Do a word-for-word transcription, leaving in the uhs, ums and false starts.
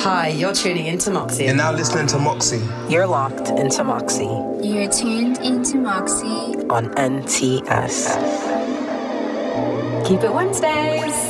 Hi, you're tuning into Moxie. You're now listening to Moxie. You're locked into Moxie. You're tuned into Moxie on N T S. Keep it Wednesdays.